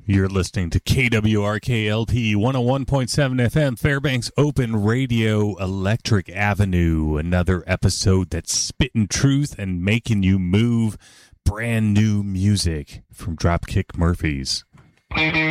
You're listening to KWRKLP 101.7 FM, Fairbanks Open Radio, Electric Avenue. Another episode that's spitting truth and making you move. Brand new music from Dropkick Murphys.